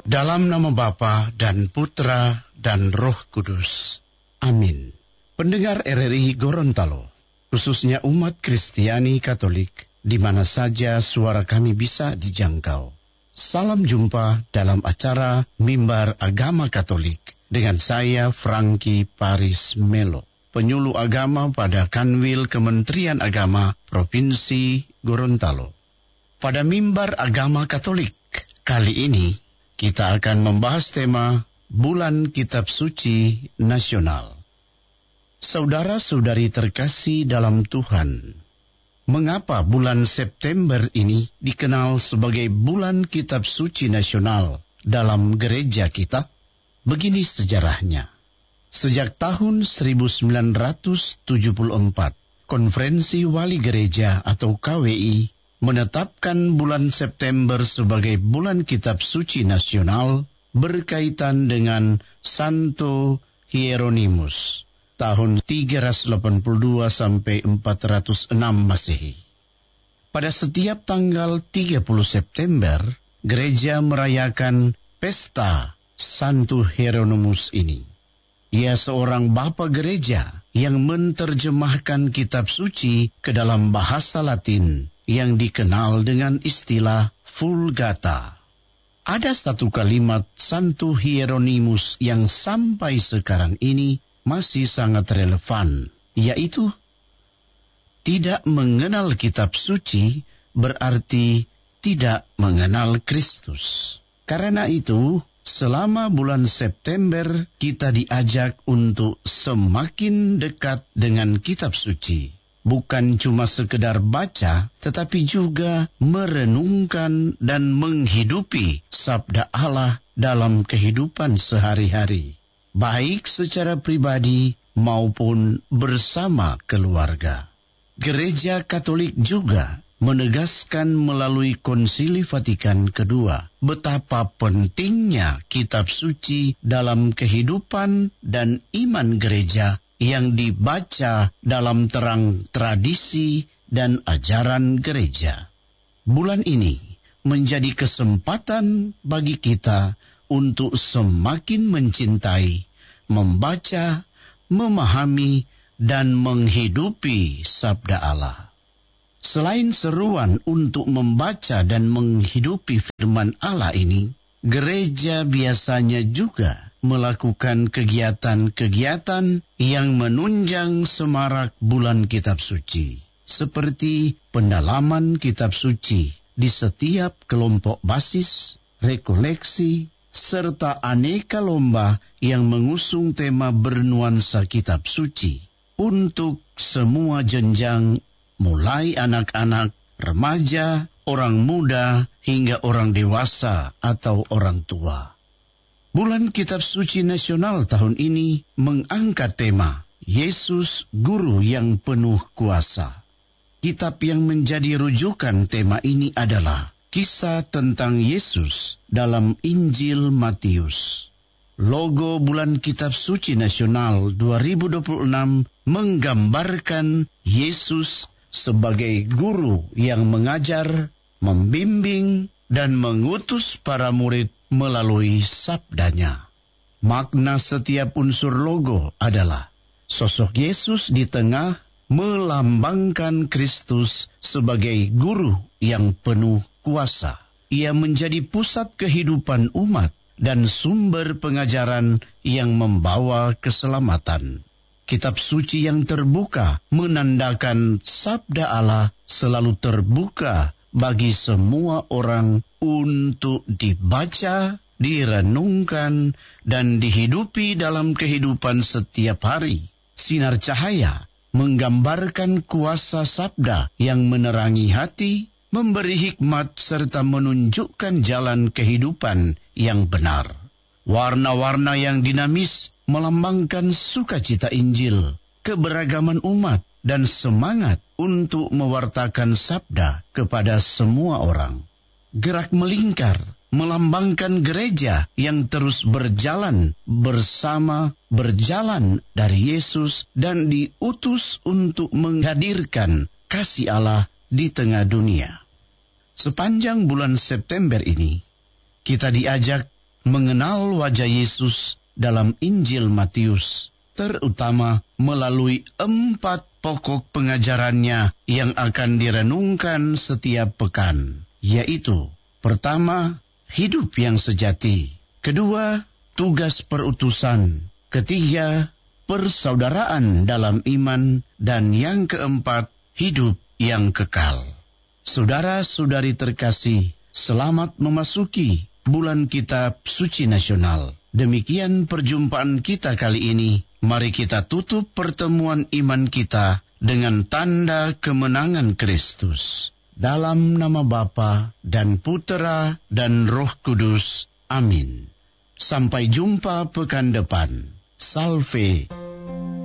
Dalam nama Bapa dan Putra dan Roh Kudus. Amin. Pendengar RRI Gorontalo, khususnya umat Kristiani Katolik, di mana saja suara kami bisa dijangkau. Salam jumpa dalam acara Mimbar Agama Katolik dengan saya Franky Paris Melo, penyuluh agama pada Kanwil Kementerian Agama Provinsi Gorontalo. Pada Mimbar Agama Katolik kali ini, kita akan membahas tema Bulan Kitab Suci Nasional. Saudara-saudari terkasih dalam Tuhan, mengapa bulan September ini dikenal sebagai Bulan Kitab Suci Nasional dalam gereja kita? Begini sejarahnya. Sejak tahun 1974, Konferensi Wali Gereja atau KWI menetapkan bulan September sebagai bulan Kitab Suci Nasional berkaitan dengan Santo Hieronymus tahun 382 sampai 406 Masehi. Pada setiap tanggal 30 September, gereja merayakan pesta Santo Hieronymus ini. Ia seorang bapa gereja yang menerjemahkan kitab suci ke dalam bahasa Latin yang dikenal dengan istilah Vulgata. Ada satu kalimat Santo Hieronymus yang sampai sekarang ini masih sangat relevan, yaitu tidak mengenal kitab suci berarti tidak mengenal Kristus. Karena itu, selama bulan September kita diajak untuk semakin dekat dengan kitab suci. Bukan cuma sekedar baca, tetapi juga merenungkan dan menghidupi sabda Allah dalam kehidupan sehari-hari, baik secara pribadi maupun bersama keluarga. Gereja Katolik juga menegaskan melalui Konsili Vatikan II betapa pentingnya kitab suci dalam kehidupan dan iman gereja yang dibaca dalam terang tradisi dan ajaran gereja. Bulan ini menjadi kesempatan bagi kita untuk semakin mencintai, membaca, memahami, dan menghidupi sabda Allah. Selain seruan untuk membaca dan menghidupi firman Allah ini, gereja biasanya juga melakukan kegiatan-kegiatan yang menunjang semarak bulan kitab suci, seperti pendalaman kitab suci di setiap kelompok basis, rekoleksi, serta aneka lomba yang mengusung tema bernuansa kitab suci untuk semua jenjang, mulai anak-anak, remaja, orang muda, hingga orang dewasa atau orang tua. Bulan Kitab Suci Nasional tahun ini mengangkat tema Yesus Guru yang Penuh Kuasa. Kitab yang menjadi rujukan tema ini adalah kisah tentang Yesus dalam Injil Matius. Logo Bulan Kitab Suci Nasional 2026 menggambarkan Yesus sebagai guru yang mengajar, membimbing, dan mengutus para murid melalui sabdanya. Makna setiap unsur logo adalah sosok Yesus di tengah melambangkan Kristus sebagai guru yang penuh kuasa. Ia menjadi pusat kehidupan umat dan sumber pengajaran yang membawa keselamatan. Kitab suci yang terbuka menandakan sabda Allah selalu terbuka bagi semua orang untuk dibaca, direnungkan, dan dihidupi dalam kehidupan setiap hari. Sinar cahaya menggambarkan kuasa sabda yang menerangi hati, memberi hikmat, serta menunjukkan jalan kehidupan yang benar. Warna-warna yang dinamis melambangkan sukacita Injil, keberagaman umat, dan semangat untuk mewartakan sabda kepada semua orang. Gerak melingkar melambangkan gereja yang terus berjalan bersama, berjalan dari Yesus dan diutus untuk menghadirkan kasih Allah di tengah dunia. Sepanjang bulan September ini, kita diajak mengenal wajah Yesus dalam Injil Matius, terutama melalui 4 pokok pengajarannya yang akan direnungkan setiap pekan, yaitu: pertama, hidup yang sejati; kedua, tugas perutusan; ketiga, persaudaraan dalam iman; dan yang keempat, hidup yang kekal. Saudara-saudari terkasih, selamat memasuki bulan Kitab Suci Nasional. Demikian perjumpaan kita kali ini. Mari kita tutup pertemuan iman kita dengan tanda kemenangan Kristus. Dalam nama Bapa dan Putera dan Roh Kudus. Amin. Sampai jumpa pekan depan. Salve.